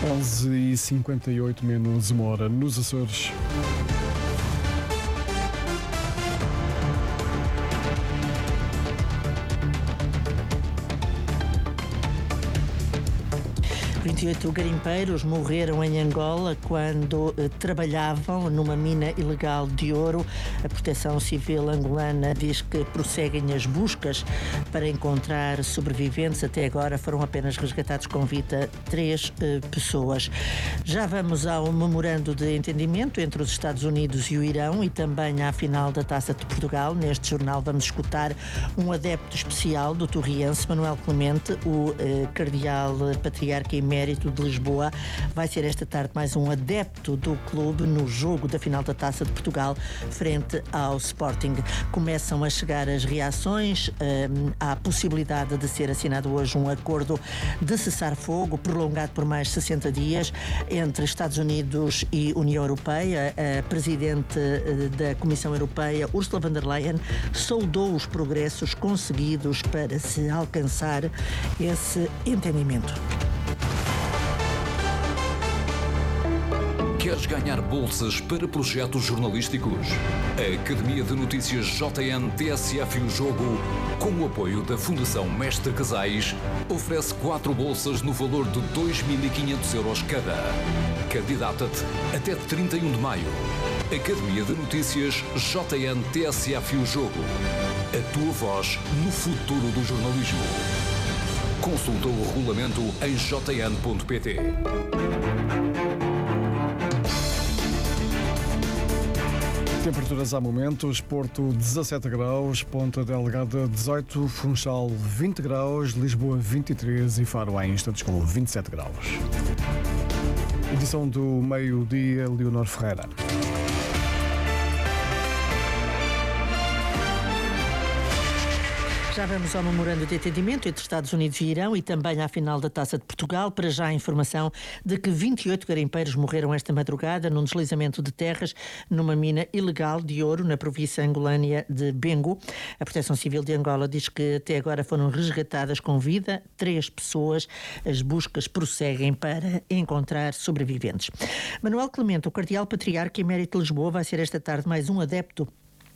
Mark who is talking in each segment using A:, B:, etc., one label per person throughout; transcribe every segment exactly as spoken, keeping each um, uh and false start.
A: onze e cinquenta e oito menos uma hora nos Açores.
B: vinte e oito garimpeiros morreram em Angola quando eh, trabalhavam numa mina ilegal de ouro. A Proteção Civil angolana diz que prosseguem as buscas para encontrar sobreviventes. Até agora foram apenas resgatados com vida três eh, pessoas. Já vamos ao memorando de entendimento entre os Estados Unidos e o Irão e também à final da Taça de Portugal. Neste jornal vamos escutar um adepto especial do torriense, Manuel Clemente, o eh, cardeal patriarca emérito de Lisboa. Vai ser esta tarde mais um adepto do clube no jogo da final da Taça de Portugal frente ao Sporting. Começam a chegar as reações. Hum, há a possibilidade de ser assinado hoje um acordo de cessar-fogo prolongado por mais sessenta dias entre Estados Unidos e União Europeia. A presidente da Comissão Europeia, Ursula von der Leyen, saudou os progressos conseguidos para se alcançar esse entendimento.
C: Queres ganhar bolsas para projetos jornalísticos? A Academia de Notícias J N T S F e o Jogo, com o apoio da Fundação Mestre Casais, oferece quatro bolsas no valor de dois mil e quinhentos euros cada. Candidata-te até trinta e um de maio. Academia de Notícias J N T S F e o Jogo. A tua voz no futuro do jornalismo. Consulta o regulamento em j n ponto p t.
A: Temperaturas há momentos: Porto dezassete graus, Ponta Delgada dezoito, Funchal vinte graus, Lisboa vinte e três e Faro há instantes com vinte e sete graus. Edição do meio-dia, Leonor Ferreira.
B: Já vamos ao memorando de entendimento entre Estados Unidos e Irão e também à final da Taça de Portugal. Para já a informação de que vinte e oito garimpeiros morreram esta madrugada num deslizamento de terras numa mina ilegal de ouro na província angolânia de Bengo. A Proteção Civil de Angola diz que até agora foram resgatadas com vida três pessoas. As buscas prosseguem para encontrar sobreviventes. Manuel Clemente, o cardeal patriarca emérito de Lisboa, vai ser esta tarde mais um adepto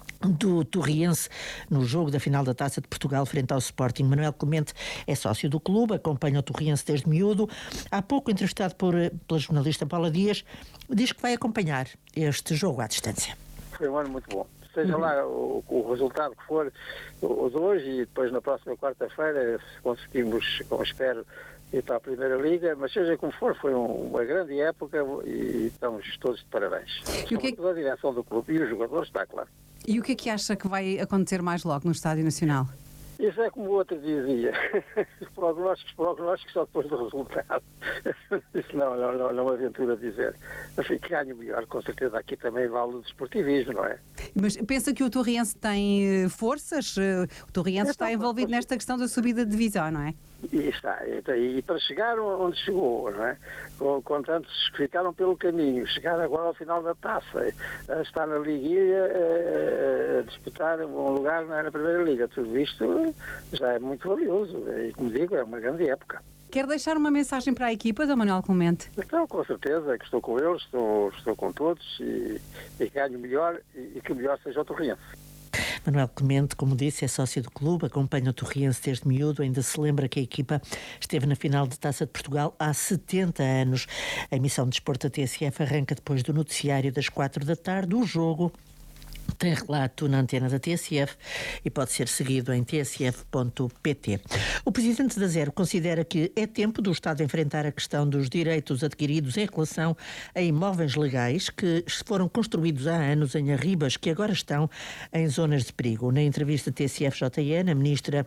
B: do torriense no jogo da final da Taça de Portugal frente ao Sporting. Manuel Clemente é sócio do clube, acompanha o torriense desde miúdo. Há pouco entrevistado por, pela jornalista Paula Dias, diz que vai acompanhar este jogo à distância.
D: Foi um ano muito bom. Seja uhum. lá o, o resultado que for, o de hoje e depois na próxima quarta-feira, se conseguimos, como espero, ir para a Primeira Liga, mas seja como for, foi um, uma grande época e estamos todos de parabéns. E o que é que... a direção do clube e os jogadores, está claro.
E: E o que é que acha que vai acontecer mais logo no Estádio Nacional?
D: Isso é como o outro dizia, os prognósticos, prognósticos só depois do resultado. Isso não, não, não, não aventura dizer. Enfim, que ganho melhor, com certeza aqui também vale o desportivismo, não é?
E: Mas pensa que o Torriense tem forças? O Torriense está envolvido nesta questão da subida de divisão, não é?
D: E está, e para chegar onde chegou, não é? Com, com tantos que ficaram pelo caminho, chegar agora ao final da taça, a estar na liguilha, a, a disputar um lugar na Primeira Liga, tudo isto já é muito valioso e, como digo, é uma grande época.
E: Quer deixar uma mensagem para a equipa, Dom Manuel Clemente?
D: Então, com certeza, que estou com eles, estou, estou com todos e, e ganho melhor e, e que melhor seja o Torriense.
B: Manuel Clemente, como disse, é sócio do clube, acompanha o Torriense desde miúdo, ainda se lembra que a equipa esteve na final de Taça de Portugal há setenta anos. A emissão de desporto da T S F arranca depois do noticiário das quatro da tarde. O jogo tem relato na antena da T S F e pode ser seguido em t s f ponto p t. O presidente da Zero considera que é tempo do Estado enfrentar a questão dos direitos adquiridos em relação a imóveis legais que foram construídos há anos em Arribas, que agora estão em zonas de perigo. Na entrevista T S F J N, a ministra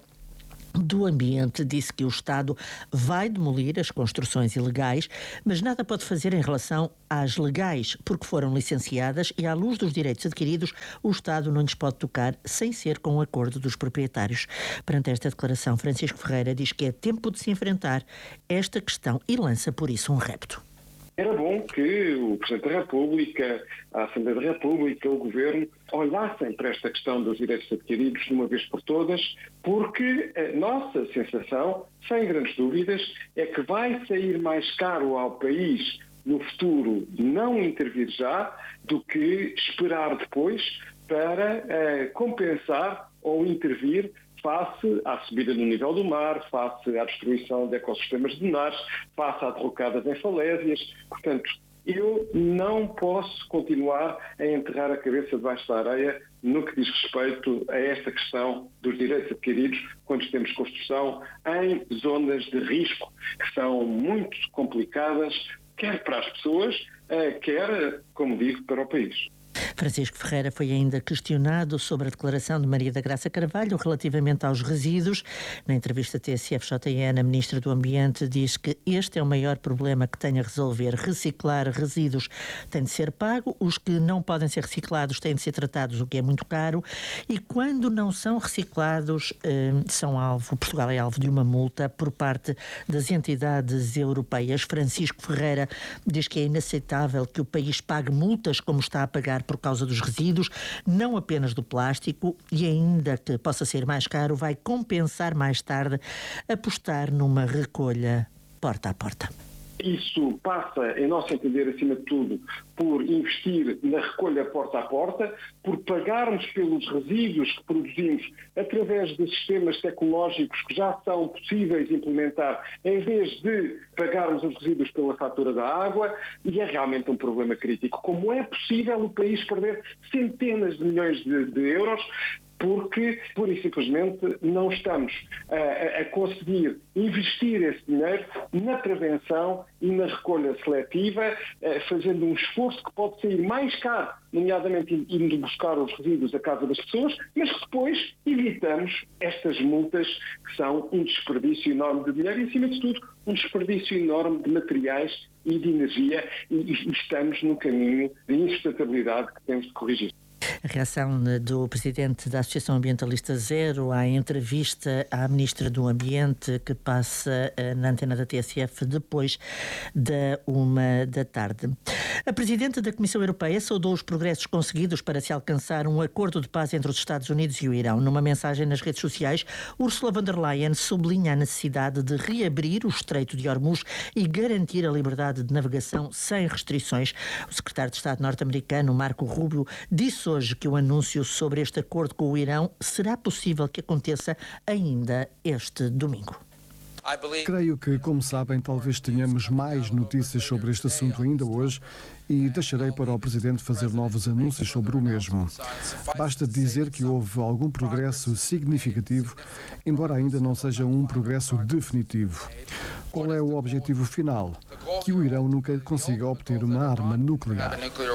B: do Ambiente disse que o Estado vai demolir as construções ilegais, mas nada pode fazer em relação às legais, porque foram licenciadas e, à luz dos direitos adquiridos, o Estado não lhes pode tocar sem ser com o acordo dos proprietários. Perante esta declaração, Francisco Ferreira diz que é tempo de se enfrentar esta questão e lança por isso um repto.
F: Era bom que o Presidente da República, a Assembleia da República, o Governo, olhassem para esta questão dos direitos adquiridos de uma vez por todas, porque a nossa sensação, sem grandes dúvidas, é que vai sair mais caro ao país no futuro não intervir já do que esperar depois para uh, compensar ou intervir face à subida do nível do mar, face à destruição de ecossistemas dunares, face a derrocadas em falésias. Portanto, eu não posso continuar a enterrar a cabeça debaixo da areia no que diz respeito a esta questão dos direitos adquiridos quando temos construção em zonas de risco, que são muito complicadas, quer para as pessoas, quer, como digo, para o país.
B: Francisco Ferreira foi ainda questionado sobre a declaração de Maria da Graça Carvalho relativamente aos resíduos. Na entrevista T S F J N, a Ministra do Ambiente diz que este é o maior problema que tem a resolver. Reciclar resíduos tem de ser pago, os que não podem ser reciclados têm de ser tratados, o que é muito caro, e quando não são reciclados, eh, são alvo, Portugal é alvo de uma multa por parte das entidades europeias. Francisco Ferreira diz que é inaceitável que o país pague multas como está a pagar por causa dos resíduos, não apenas do plástico, e ainda que possa ser mais caro, vai compensar mais tarde apostar numa recolha porta a porta.
F: Isso passa, em nosso entender, acima de tudo, por investir na recolha porta a porta, por pagarmos pelos resíduos que produzimos através de sistemas tecnológicos que já são possíveis implementar, em vez de pagarmos os resíduos pela fatura da água, e é realmente um problema crítico. Como é possível o país perder centenas de milhões de, de euros porque, pura e simplesmente, não estamos a, a conseguir investir esse dinheiro na prevenção e na recolha seletiva, fazendo um esforço que pode sair mais caro, nomeadamente indo buscar os resíduos à casa das pessoas, mas que depois evitamos estas multas que são um desperdício enorme de dinheiro e, acima de tudo, um desperdício enorme de materiais e de energia, e, e estamos num caminho de insustentabilidade que temos de corrigir.
B: A reação do presidente da Associação Ambientalista Zero à entrevista à Ministra do Ambiente, que passa na antena da T S F depois da uma da tarde. A presidente da Comissão Europeia saudou os progressos conseguidos para se alcançar um acordo de paz entre os Estados Unidos e o Irão. Numa mensagem nas redes sociais, Ursula von der Leyen sublinha a necessidade de reabrir o Estreito de Hormuz e garantir a liberdade de navegação sem restrições. O secretário de Estado norte-americano, Marco Rubio, disse hoje que o anúncio sobre este acordo com o Irão será possível que aconteça ainda este domingo.
A: Creio que, como sabem, talvez tenhamos mais notícias sobre este assunto ainda hoje e deixarei para o Presidente fazer novos anúncios sobre o mesmo. Basta dizer que houve algum progresso significativo, embora ainda não seja um progresso definitivo. Qual é o objetivo final? Que o Irão nunca consiga obter uma arma nuclear.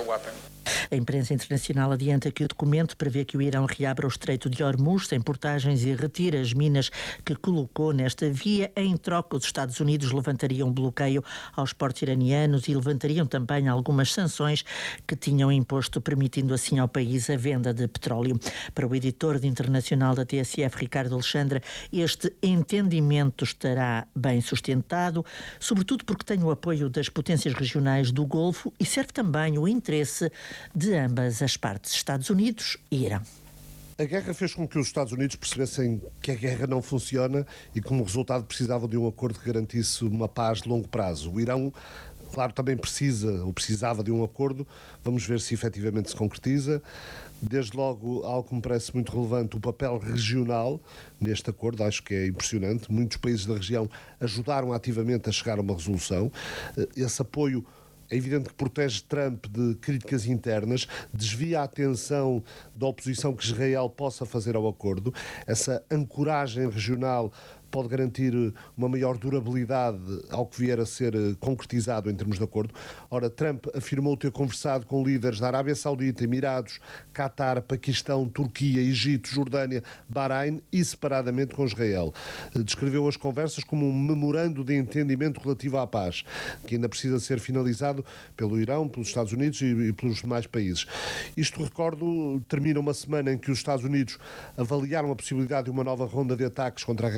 B: A imprensa internacional adianta que o documento prevê que o Irão reabra o Estreito de Hormuz sem portagens e retire as minas que colocou nesta via. Em troca, os Estados Unidos levantariam um bloqueio aos portos iranianos e levantariam também algumas sanções que tinham imposto, permitindo assim ao país a venda de petróleo. Para o editor de internacional da T S F, Ricardo Alexandre, este entendimento estará bem sustentado, sobretudo porque tem o apoio das potências regionais do Golfo e serve também o interesse de ambas as partes, Estados Unidos e Irão.
G: A guerra fez com que os Estados Unidos percebessem que a guerra não funciona e, como resultado, precisavam de um acordo que garantisse uma paz de longo prazo. O Irão, claro, também precisa ou precisava de um acordo. Vamos ver se efetivamente se concretiza. Desde logo, algo que me parece muito relevante, o papel regional neste acordo, acho que é impressionante. Muitos países da região ajudaram ativamente a chegar a uma resolução. Esse apoio é evidente que protege Trump de críticas internas, desvia a atenção da oposição que Israel possa fazer ao acordo. Essa ancoragem regional pode garantir uma maior durabilidade ao que vier a ser concretizado em termos de acordo. Ora, Trump afirmou ter conversado com líderes da Arábia Saudita, Emirados, Catar, Paquistão, Turquia, Egito, Jordânia, Bahrein e separadamente com Israel. Descreveu as conversas como um memorando de entendimento relativo à paz, que ainda precisa ser finalizado pelo Irão, pelos Estados Unidos e pelos demais países. Isto, recordo, termina uma semana em que os Estados Unidos avaliaram a possibilidade de uma nova ronda de ataques contra a República Islâmica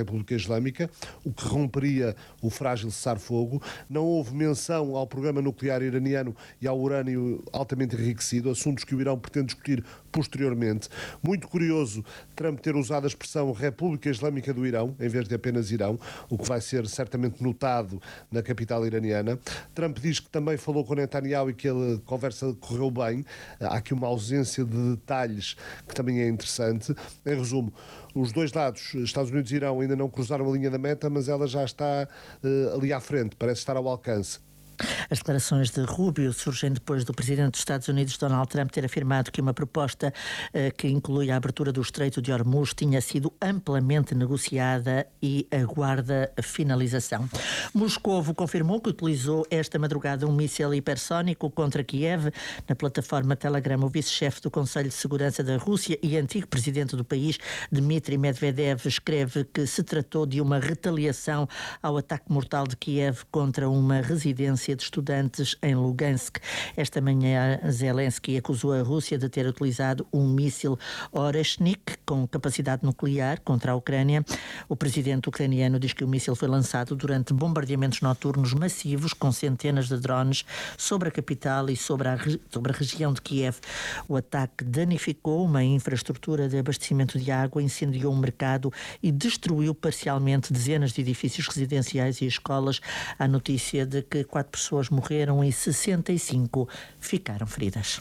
G: Islâmica, o que romperia o frágil cessar-fogo. Não houve menção ao programa nuclear iraniano e ao urânio altamente enriquecido, assuntos que o Irão pretende discutir posteriormente. Muito curioso Trump ter usado a expressão República Islâmica do Irão, em vez de apenas Irão, o que vai ser certamente notado na capital iraniana. Trump diz que também falou com Netanyahu e que a conversa correu bem. Há aqui uma ausência de detalhes que também é interessante. Em resumo, os dois lados, Estados Unidos e Irão, ainda não cruzaram a linha da meta, mas ela já está uh, ali à frente, parece estar ao alcance.
B: As declarações de Rubio surgem depois do presidente dos Estados Unidos, Donald Trump, ter afirmado que uma proposta eh, que inclui a abertura do Estreito de Hormuz tinha sido amplamente negociada e aguarda a finalização. Moscovo confirmou que utilizou esta madrugada um míssil hipersónico contra Kiev. Na plataforma Telegram, o vice-chefe do Conselho de Segurança da Rússia e antigo presidente do país, Dmitry Medvedev, escreve que se tratou de uma retaliação ao ataque mortal de Kiev contra uma residência de estudantes em Lugansk. Esta manhã, Zelensky acusou a Rússia de ter utilizado um míssil Oreshnik com capacidade nuclear contra a Ucrânia. O presidente ucraniano diz que o míssil foi lançado durante bombardeamentos noturnos massivos com centenas de drones sobre a capital e sobre a, sobre a região de Kiev. O ataque danificou uma infraestrutura de abastecimento de água, incendiou um mercado e destruiu parcialmente dezenas de edifícios residenciais e escolas. A notícia de que quatro pessoas morreram e sessenta e cinco ficaram feridas.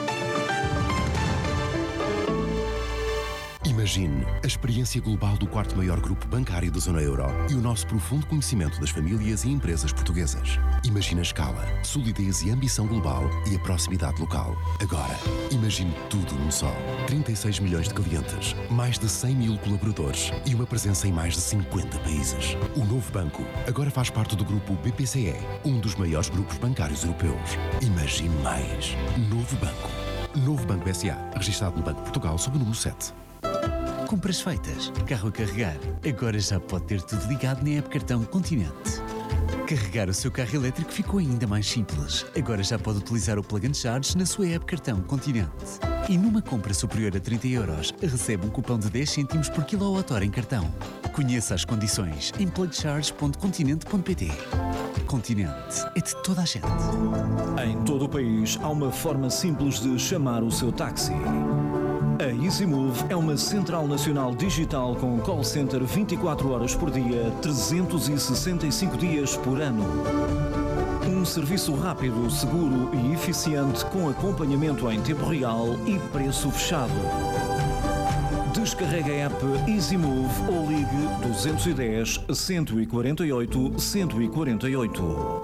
H: Imagine a experiência global do quarto maior grupo bancário da zona euro e o nosso profundo conhecimento das famílias e empresas portuguesas. Imagine a escala, solidez e ambição global e a proximidade local. Agora, imagine tudo num só. trinta e seis milhões de clientes, mais de cem mil colaboradores e uma presença em mais de cinquenta países. O novo banco agora faz parte do grupo B P C E, um dos maiores grupos bancários europeus. Imagine mais. Novo banco. Novo Banco S A, registado no Banco de Portugal sob o número sete.
I: Compras feitas, carro a carregar. Agora já pode ter tudo ligado na app Cartão Continente. Carregar o seu carro elétrico ficou ainda mais simples. Agora já pode utilizar o Plug and Charge na sua app Cartão Continente. E numa compra superior a trinta euros, recebe um cupão de dez cêntimos por quilowatt-hora em cartão. Conheça as condições em plug charge ponto continente ponto pt. Continente é de toda a gente.
J: Em todo o país há uma forma simples de chamar o seu táxi. A EasyMove é uma central nacional digital com call center vinte e quatro horas por dia, trezentos e sessenta e cinco dias por ano. Um serviço rápido, seguro e eficiente com acompanhamento em tempo real e preço fechado. Descarregue a app EasyMove ou ligue duzentos e dez, cento e quarenta e oito, cento e quarenta e oito.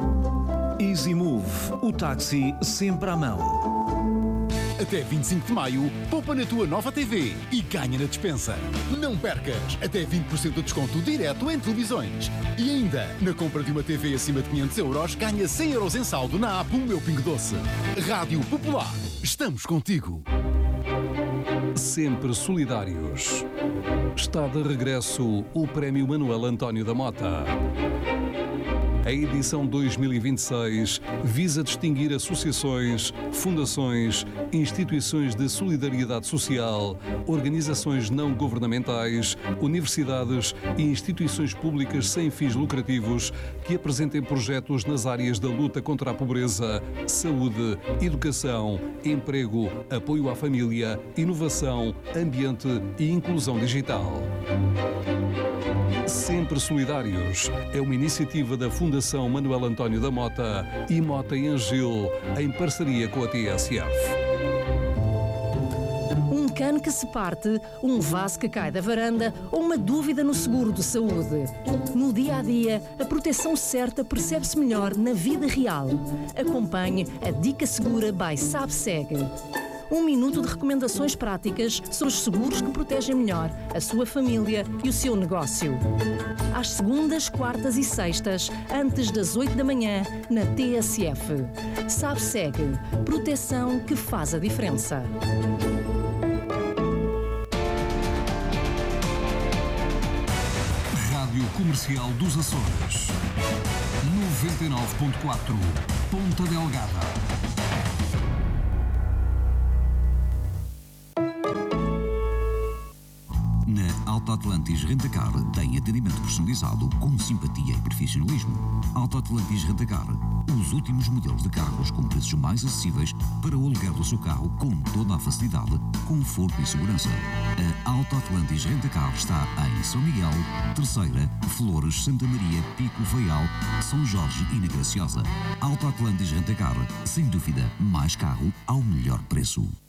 J: EasyMove, o táxi sempre à mão.
K: Até vinte e cinco de maio, poupa na tua nova T V e ganha na despensa. Não percas, até vinte por cento de desconto direto em televisões. E ainda, na compra de uma T V acima de quinhentos euros, ganha cem euros em saldo na app O Meu Pingo Doce. Rádio Popular, estamos contigo.
L: Sempre solidários. Está de regresso o Prémio Manuel António da Mota. A edição dois mil e vinte e seis visa distinguir associações, fundações, instituições de solidariedade social, organizações não governamentais, universidades e instituições públicas sem fins lucrativos que apresentem projetos nas áreas da luta contra a pobreza, saúde, educação, emprego, apoio à família, inovação, ambiente e inclusão digital. Sempre Solidários é uma iniciativa da Fundação Manuel António da Mota e Mota e Angil, em parceria com a T S F.
M: Um cano que se parte, um vaso que cai da varanda ou uma dúvida no seguro de saúde. No dia a dia, a proteção certa percebe-se melhor na vida real. Acompanhe a Dica Segura by SabSeg. Um minuto de recomendações práticas sobre os seguros que protegem melhor a sua família e o seu negócio. Às segundas, quartas e sextas, antes das oito da manhã, na T S F. SabSeg. Proteção que faz a diferença.
C: Rádio Comercial dos Açores. noventa e nove ponto quatro. Ponta Delgada.
N: Na Alta Atlantis Rentacar tem atendimento personalizado com simpatia e profissionalismo. Auto Atlantis Rentacar, os últimos modelos de carros com preços mais acessíveis para o aluguer do seu carro com toda a facilidade, conforto e segurança. A Auto Atlantis Rentacar está em São Miguel, Terceira, Flores, Santa Maria, Pico, Faial, São Jorge e na Graciosa. Auto Atlantis Rentacar, sem dúvida, mais carro ao melhor preço.